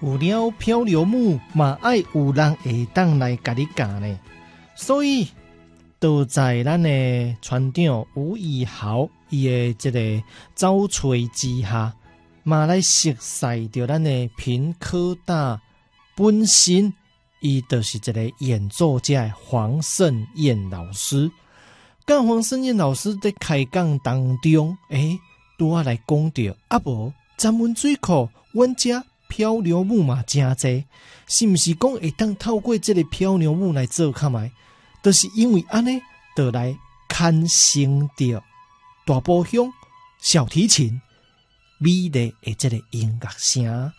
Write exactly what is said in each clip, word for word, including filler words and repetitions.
有了漂流木，嘛爱有人会当来甲你教呢。所以，都在咱的船长吴以豪伊的这个找锤之下，嘛来熟悉着咱的平科大本身，伊就是一个演奏家黄胜燕老师。跟黄胜燕老师在开讲当中，诶，拄啊来讲到啊无咱们水库，阮遮漂流木嘛真济，是毋是讲会当透过这个漂流木来做看卖？就是因为安尼，就来产生着大埔乡小提琴美丽的这个音乐声。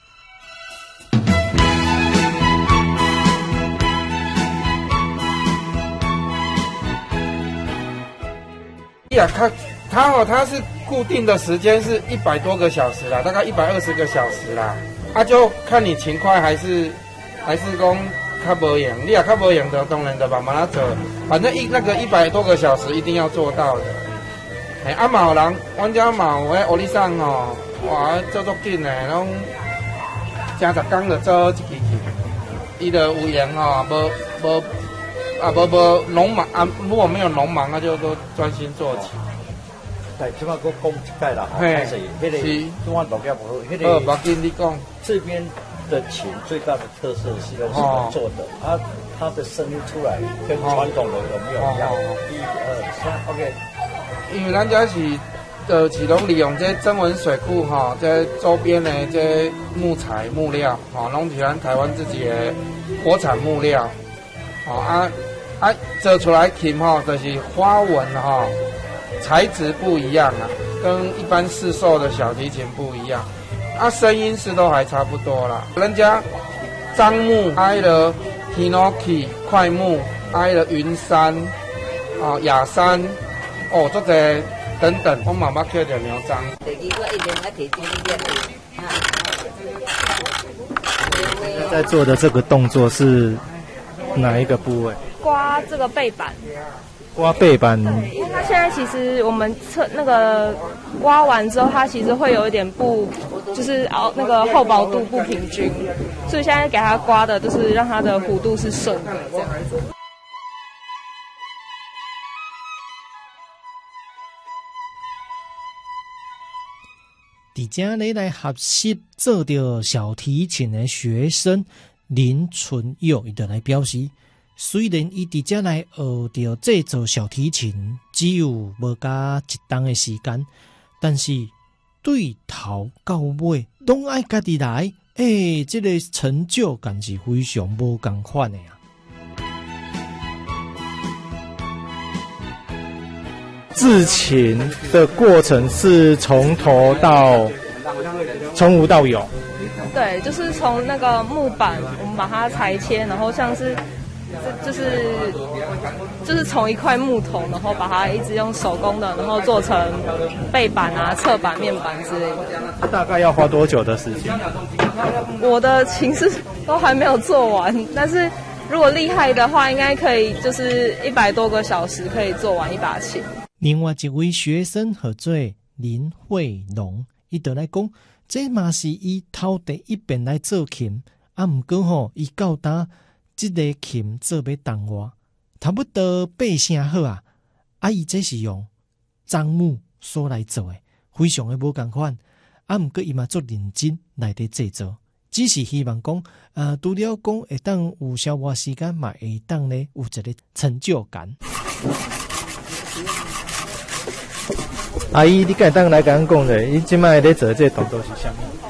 呀，它它哦，它是固定的时间是一百多个小时啦，大概一百二十个小时啦。啊，就看你勤快还是还是讲较无用。你啊较无用的，当然就慢慢啊做。反正一那个一百多个小时一定要做到的。哎，啊嘛有人，阮遮嘛有迄欧力桑吼，哇，做足紧的，拢正十工就做一支去。伊就有闲吼，无无。啊，不不，农忙啊，如果没有农忙，那就都专心做起。 对，即马我讲一摆啦， 嘿， 是，迄个，中华老家无，迄个， 呃，别紧你讲， 这边的琴最大的特色是用什么做的？它它的声音出来跟传统的有没有一样？一二三 ，OK。 因为咱家是，呃，是拢利用这曾文水库哈，这周边的这木材木料，哈，拢是咱台湾自己的国产木料。哦啊啊，做出来琴哈，就是花纹哈，材质不一样啊，跟一般市售的小提琴不一样。啊，声音是都还差不多啦。人家樟木、挨了 Hinoki 快木、挨了云杉、啊雅山，哦，这个等等，我妈妈叫着牛樟。 在做的这个动作是哪一个部位？ 刮这个背板， 刮背板。 因为它现在其实我们测那个刮完之后，它其实会有一点不，就是凹那个厚薄度不平均，所以现在给它刮的就是让它的弧度是顺的这样子。 伫遮咧来学习做着小提琴的学生林纯佑，伊就来表示，虽然伊伫遮来学着制作小提琴只有无加一冬的时间，但是对头到尾拢爱家己来，诶、欸，这个成就感是非常无共款的啊。制琴的过程是从头到从无到有。 对，就是从那个木板，我们把它裁切，然后像是，就是就是从一块木头，然后把它一直用手工的，然后做成背板啊、侧板、面板之类的。 大概要花多久的时间？ 我的琴是都还没有做完，但是如果厉害的话，应该可以就是一百多个小时可以做完一把琴。 另外一位学生叫做林慧龙，伊就来讲，这嘛是伊头第一遍来做琴，啊，毋过吼，伊到呾即个琴做要动画，差不多八成好啊。啊，伊这是用樟木所来做的，非常的无共款。啊，毋过伊嘛足认真来伫制作，只是希望讲，呃，除了讲会当有消磨时间，嘛会当咧有一个成就感。阿姨，你敢当来甲咱讲者，你即摆咧做这个动作是啥物？